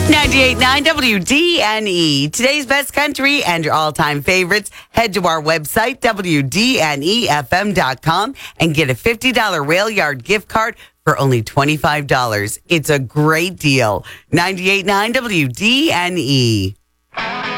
98.9 WDNE. Today's best country and your all-time favorites. Head to our website, WDNEFM.com, and get a $50 Rail Yard gift card for only $25. It's a great deal. 98.9 WDNE.